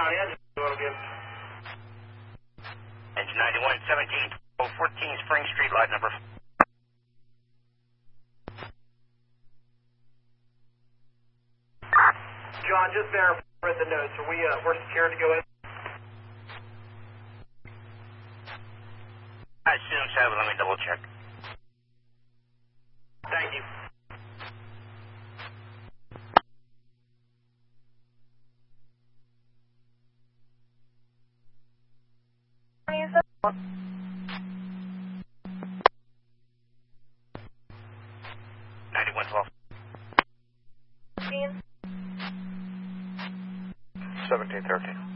County, engine will give. Engine 91, 17, 14 Spring Street, lot number. John, just verify the notes. We're secure to go in? I assume so, but let me double check. Thank you. Ninety-one 12. 1713.